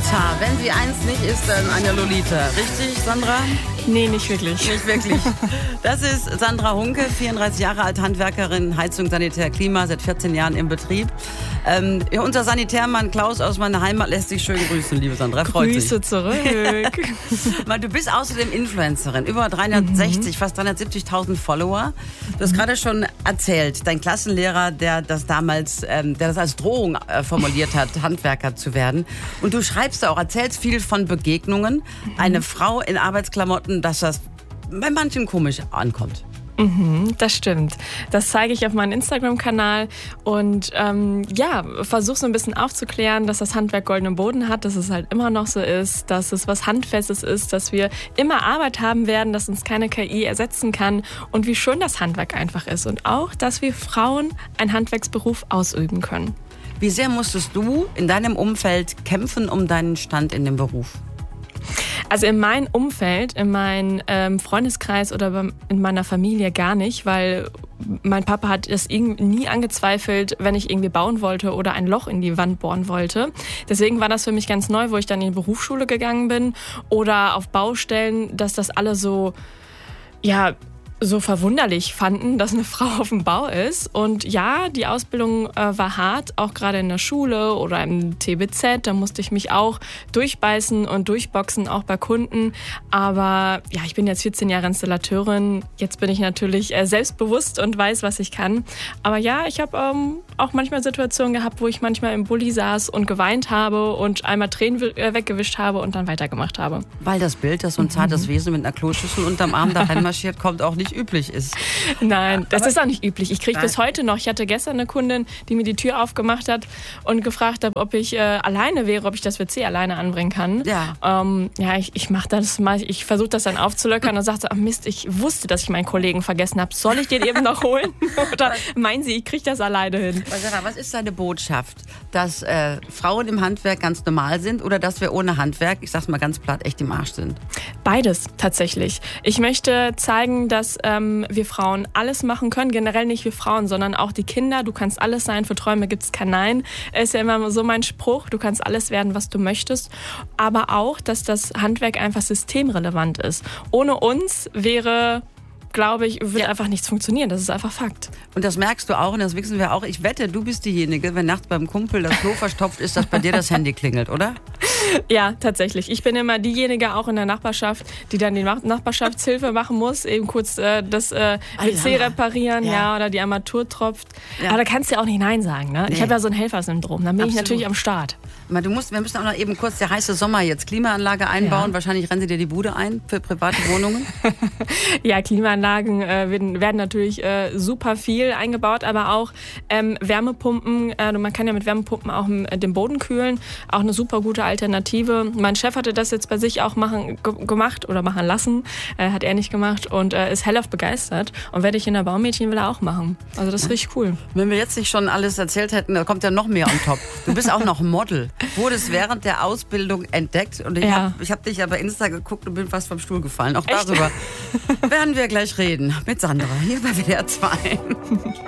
Lolita. Wenn sie eins nicht ist, dann eine Lolita. Richtig, Sandra? Nee, nicht wirklich. Nicht wirklich. Das ist Sandra Hunke, 34 Jahre alt, Handwerkerin, Heizung, Sanitär, Klima, seit 14 Jahren im Betrieb. Unser Sanitärmann Klaus aus meiner Heimat lässt dich schön grüßen, liebe Sandra. Freut sich. Grüße zurück. Du bist außerdem Influencerin, über 360, fast 370.000 Follower. Du hast gerade schon erzählt, dein Klassenlehrer, der das als Drohung formuliert hat, Handwerker zu werden. Und du schreibst auch, erzählst viel von Begegnungen. Eine Frau in Arbeitsklamotten, dass das bei manchen komisch ankommt. Das stimmt. Das zeige ich auf meinem Instagram-Kanal und versuche so ein bisschen aufzuklären, dass das Handwerk goldenen Boden hat, dass es halt immer noch so ist, dass es was Handfestes ist, dass wir immer Arbeit haben werden, dass uns keine KI ersetzen kann und wie schön das Handwerk einfach ist und auch, dass wir Frauen einen Handwerksberuf ausüben können. Wie sehr musstest du in deinem Umfeld kämpfen um deinen Stand in dem Beruf? Also in meinem Umfeld, in meinem Freundeskreis oder in meiner Familie gar nicht, weil mein Papa hat es nie angezweifelt, wenn ich irgendwie bauen wollte oder ein Loch in die Wand bohren wollte. Deswegen war das für mich ganz neu, wo ich dann in die Berufsschule gegangen bin oder auf Baustellen, dass das alle so verwunderlich fanden, dass eine Frau auf dem Bau ist. Und ja, die Ausbildung war hart, auch gerade in der Schule oder im TBZ. Da musste ich mich auch durchbeißen und durchboxen, auch bei Kunden. Aber ja, ich bin jetzt 14 Jahre Installateurin. Jetzt bin ich natürlich selbstbewusst und weiß, was ich kann. Aber ja, ich habe auch manchmal Situationen gehabt, wo ich manchmal im Bulli saß und geweint habe und einmal Tränen weggewischt habe und dann weitergemacht habe. Weil das Bild, dass so ein zartes Wesen mit einer Kloschüssel unterm Arm da reinmarschiert, kommt auch nicht üblich ist. Nein, das ist auch nicht üblich. Ich kriege bis heute noch. Ich hatte gestern eine Kundin, die mir die Tür aufgemacht hat und gefragt hat, ob ich alleine wäre, ob ich das WC alleine anbringen kann. Ja. Ich mache das mal. Ich versuche das dann aufzulöckern und sagte, ach Mist, ich wusste, dass ich meinen Kollegen vergessen habe. Soll ich den eben noch holen? Oder meinen Sie, ich kriege das alleine hin? Sarah, was ist deine Botschaft? Dass Frauen im Handwerk ganz normal sind oder dass wir ohne Handwerk, ich sag's mal ganz platt, echt im Arsch sind? Beides tatsächlich. Ich möchte zeigen, dass wir Frauen alles machen können. Generell nicht wir Frauen, sondern auch die Kinder. Du kannst alles sein. Für Träume gibt's kein Nein. Ist ja immer so mein Spruch. Du kannst alles werden, was du möchtest. Aber auch, dass das Handwerk einfach systemrelevant ist. Ohne uns wäre, glaube ich, wird einfach nichts funktionieren. Das ist einfach Fakt. Und das merkst du auch und das wissen wir auch. Ich wette, du bist diejenige, wenn nachts beim Kumpel das Klo verstopft ist, dass bei dir das Handy klingelt, oder? Ja, tatsächlich. Ich bin immer diejenige auch in der Nachbarschaft, die dann die Nachbarschaftshilfe machen muss, eben kurz das WC reparieren, oder die Armatur tropft. Ja. Aber da kannst du ja auch nicht Nein sagen, ne? Nee. Ich habe ja so ein Helfersyndrom, dann bin ich natürlich am Start. Wir müssen auch noch eben kurz, der heiße Sommer jetzt, Klimaanlage einbauen. Ja. Wahrscheinlich rennen sie dir die Bude ein für private Wohnungen. Ja, Klimaanlagen werden natürlich super viel eingebaut, aber auch Wärmepumpen. Man kann ja mit Wärmepumpen auch den Boden kühlen. Auch eine super gute Alternative. Mein Chef hatte das jetzt bei sich auch gemacht oder machen lassen. Hat er nicht gemacht und ist hellauf begeistert. Und werde ich in der Baumädchen will er auch machen. Also das ist richtig cool. Wenn wir jetzt nicht schon alles erzählt hätten, da kommt ja noch mehr on top. Du bist auch noch Model. Wurdest während der Ausbildung entdeckt und ich hab dich ja bei Insta geguckt und bin fast vom Stuhl gefallen. Auch darüber werden wir gleich reden mit Sandra hier bei WDR 2.